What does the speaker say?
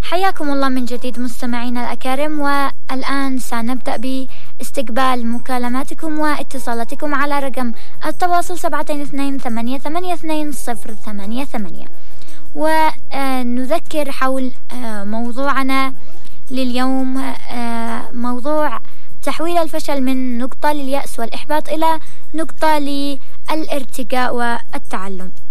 حياكم الله من جديد مستمعينا الأكارم، والآن سنبدأ باستقبال مكالماتكم واتصالاتكم على رقم التواصل 7228822088. ونذكر حول موضوعنا لليوم، موضوع تحويل الفشل من نقطة لليأس والإحباط إلى نقطة للارتقاء والتعلم.